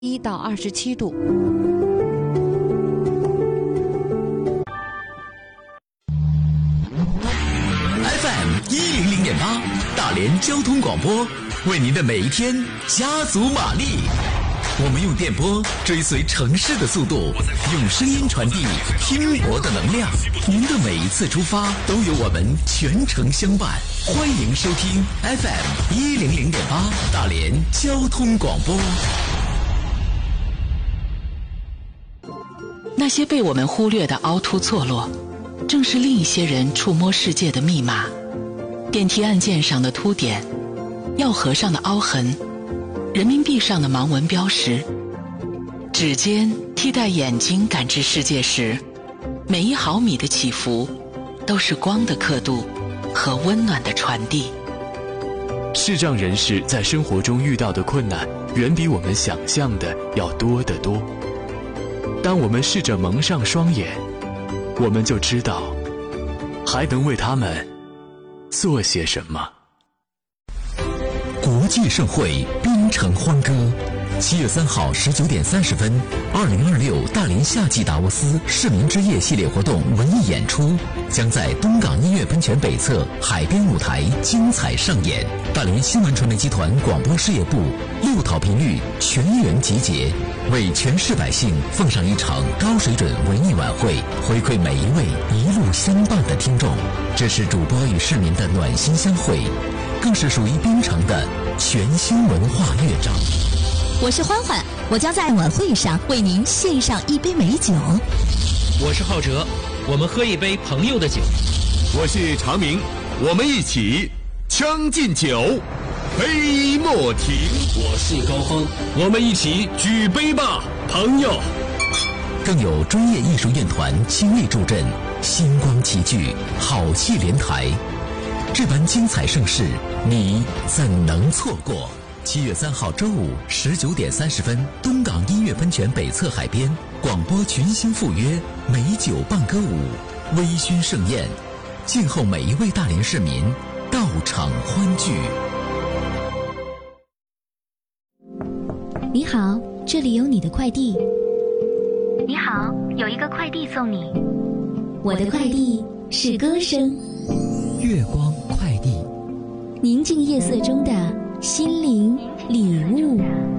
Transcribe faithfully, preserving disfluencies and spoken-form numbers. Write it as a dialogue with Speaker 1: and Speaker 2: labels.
Speaker 1: 一到二十七度。
Speaker 2: F M 一零零点八，大连交通广播，为您的每一天加足马力。我们用电波追随城市的速度，用声音传递拼搏的能量。您的每一次出发，都有我们全程相伴。欢迎收听 F M 一零零点八，大连交通广播。
Speaker 3: 那些被我们忽略的凹凸错落，正是另一些人触摸世界的密码。电梯按键上的凸点，药盒上的凹痕，人民币上的盲文标识，指尖替代眼睛感知世界时，每一毫米的起伏都是光的刻度和温暖的传递。
Speaker 4: 视障人士在生活中遇到的困难远比我们想象的要多得多。当我们试着蒙上双眼，我们就知道还能为他们做些什么。
Speaker 2: 国际盛会，边城欢歌。七月三号十九点三十分，二零二六大连夏季达沃斯市民之夜系列活动文艺演出将在东港音乐喷泉北侧海边舞台精彩上演。大连新闻传媒集团广播事业部六套频率全员集结，为全市百姓奉上一场高水准文艺晚会，回馈每一位一路相伴的听众。这是主播与市民的暖心相会，更是属于边城的全新文化乐章。
Speaker 5: 我是欢欢，我将在晚会上为您献上一杯美酒。
Speaker 6: 我是浩哲，我们喝一杯朋友的酒。
Speaker 7: 我是长明，我们一起将进酒，杯莫停。
Speaker 8: 我是高峰，我们一起举杯吧，朋友。
Speaker 2: 更有专业艺术院团倾力助阵，星光齐聚，好戏连台。这般精彩盛事，你怎能错过？七月三号周五十九点三十分，东港音乐喷泉北侧海边，广播群星赴约，美酒伴歌舞，微醺盛宴，静候每一位大连市民到场欢聚。
Speaker 9: 你好，这里有你的快递。
Speaker 10: 你好，有一个快递送你。
Speaker 9: 我的快递是歌声。
Speaker 2: 月光快递，
Speaker 9: 宁静夜色中的心灵礼物。